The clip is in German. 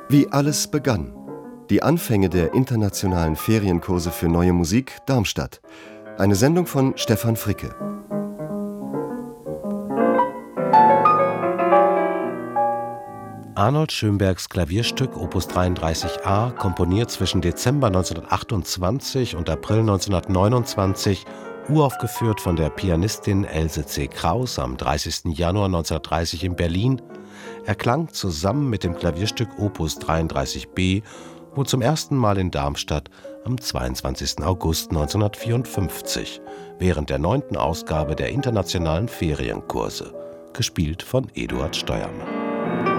Wie alles begann. Die Anfänge der internationalen Ferienkurse für Neue Musik Darmstadt. Eine Sendung von Stefan Fricke. Arnold Schönbergs Klavierstück Opus 33a, komponiert zwischen Dezember 1928 und April 1929, uraufgeführt von der Pianistin Else C. Kraus am 30. Januar 1930 in Berlin, erklang zusammen mit dem Klavierstück Opus 33b wohl zum ersten Mal in Darmstadt am 22. August 1954, während der 9. Ausgabe der internationalen Ferienkurse, gespielt von Eduard Steuermann.